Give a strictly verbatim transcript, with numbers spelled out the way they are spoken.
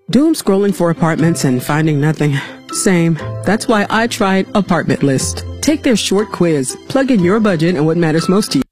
Doom scrolling for apartments and finding nothing. Same. That's why I tried Apartment List. Take their short quiz, plug in your budget and what matters most to you.